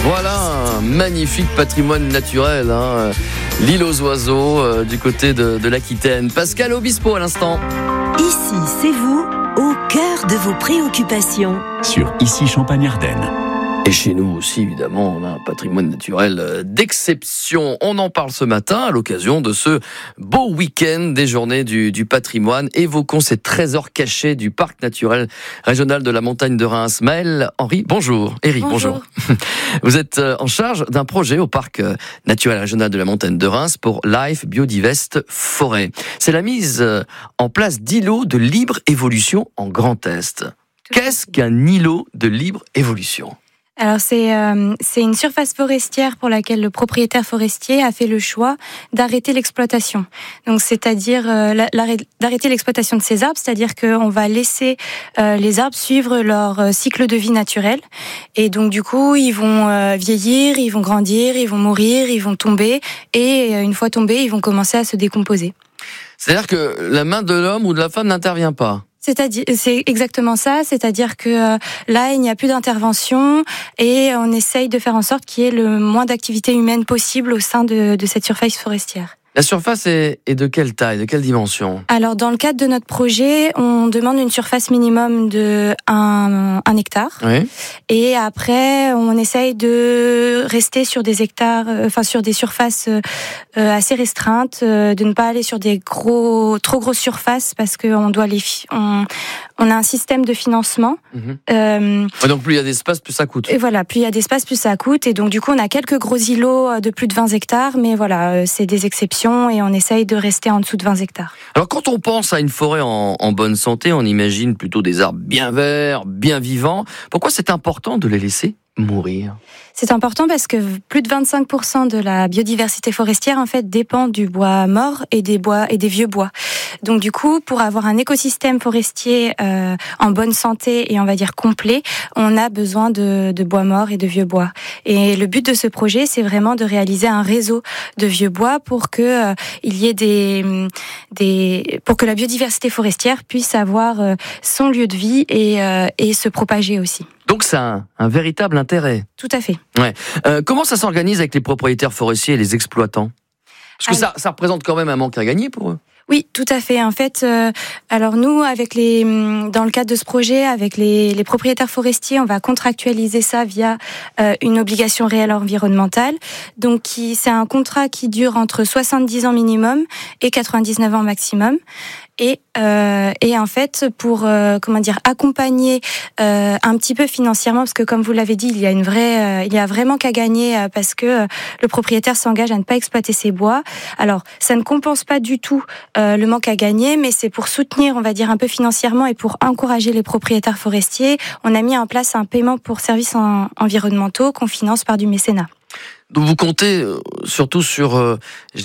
Voilà un magnifique patrimoine naturel, l'île aux oiseaux du côté de l'Aquitaine. Pascal Obispo à l'instant. Ici, c'est vous, au cœur de vos préoccupations. Sur Ici Champagne-Ardenne. Et chez nous aussi, évidemment, on a un patrimoine naturel d'exception. On en parle ce matin à l'occasion de ce beau week-end des journées du patrimoine. Évoquons ces trésors cachés du parc naturel régional de la montagne de Reims. Maëlle Henry, bonjour. Éric, bonjour. Vous êtes en charge d'un projet au parc naturel régional de la montagne de Reims pour Life Biodivest Forêt. C'est la mise en place d'îlots de libre évolution en Grand Est. Qu'est-ce qu'un îlot de libre évolution ? Alors c'est une surface forestière pour laquelle le propriétaire forestier a fait le choix d'arrêter l'exploitation. Donc c'est-à-dire d'arrêter l'exploitation de ces arbres, c'est-à-dire qu'on va laisser les arbres suivre leur cycle de vie naturel. Et donc du coup ils vont vieillir, ils vont grandir, ils vont mourir, ils vont tomber et une fois tombés ils vont commencer à se décomposer. C'est-à-dire que la main de l'homme ou de la femme n'intervient pas ? C'est exactement ça, c'est-à-dire que là, il n'y a plus d'intervention et on essaye de faire en sorte qu'il y ait le moins d'activité humaine possible au sein de cette surface forestière. La surface est de quelle taille, de quelle dimension ? Alors, dans le cadre de notre projet, on demande une surface minimum de 1 hectare. Oui. Et après, on essaye de rester sur des hectares, sur des surfaces assez restreintes, de ne pas aller sur des trop grosses surfaces parce qu'on doit on a un système de financement. Donc plus il y a d'espace, plus ça coûte. Et voilà, plus il y a d'espace, plus ça coûte. Et donc du coup, on a quelques gros îlots de plus de 20 hectares, mais voilà, c'est des exceptions et on essaye de rester en dessous de 20 hectares. Alors quand on pense à une forêt en bonne santé, on imagine plutôt des arbres bien verts, bien vivants. Pourquoi c'est important de les laisser mourir ? C'est important parce que plus de 25% de la biodiversité forestière en fait dépend du bois mort et des vieux bois. Donc du coup, pour avoir un écosystème forestier en bonne santé et on va dire complet, on a besoin de bois mort et de vieux bois. Et le but de ce projet, c'est vraiment de réaliser un réseau de vieux bois pour que il y ait pour que la biodiversité forestière puisse avoir son lieu de vie et se propager aussi. Donc c'est un véritable intérêt. Tout à fait. Ouais. Comment ça s'organise avec les propriétaires forestiers et les exploitants ? Parce que ça représente quand même un manque à gagner pour eux. Oui, tout à fait. En fait, alors nous, dans le cadre de ce projet, avec les propriétaires forestiers, on va contractualiser ça via une obligation réelle environnementale. Donc, c'est un contrat qui dure entre 70 ans minimum et 99 ans maximum. Et en fait, pour accompagner un petit peu financièrement, parce que comme vous l'avez dit, il y a vraiment qu'à gagner parce que le propriétaire s'engage à ne pas exploiter ses bois. Alors, ça ne compense pas du tout le manque à gagner, mais c'est pour soutenir, on va dire, un peu financièrement et pour encourager les propriétaires forestiers. On a mis en place un paiement pour services environnementaux qu'on finance par du mécénat. Donc vous comptez surtout sur,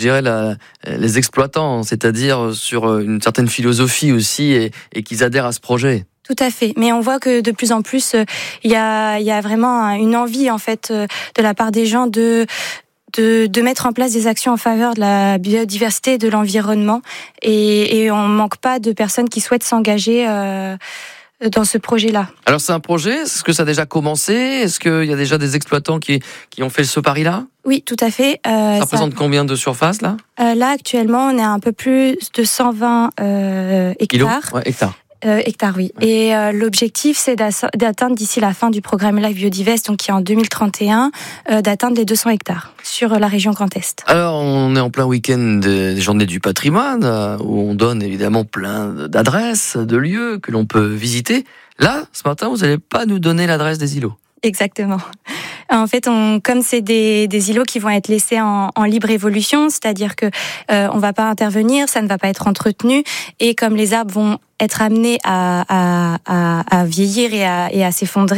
les exploitants, c'est-à-dire sur une certaine philosophie aussi et qu'ils adhèrent à ce projet. Tout à fait, mais on voit que de plus en plus, il y a vraiment une envie en fait de la part des gens de mettre en place des actions en faveur de la biodiversité et de l'environnement, et on manque pas de personnes qui souhaitent s'engager dans ce projet-là. Alors c'est un projet, est-ce que ça a déjà commencé ? Est-ce qu'il y a déjà des exploitants qui ont fait ce pari-là ? Oui, tout à fait. Ça représente combien de surface là ? Là actuellement, on est à un peu plus de 120 hectares. Hectares. Hectares, oui. Ouais. Et l'objectif, c'est d'atteindre d'ici la fin du programme Life Biodivest, donc qui est en 2031, d'atteindre les 200 hectares sur la région Grand Est. Alors, on est en plein week-end des Journées du patrimoine, où on donne évidemment plein d'adresses, de lieux que l'on peut visiter. Là, ce matin, vous n'allez pas nous donner l'adresse des îlots. Exactement. En fait, comme c'est des îlots qui vont être laissés en libre évolution, c'est-à-dire que on va pas intervenir, ça ne va pas être entretenu, et comme les arbres vont être amenés à vieillir et à s'effondrer,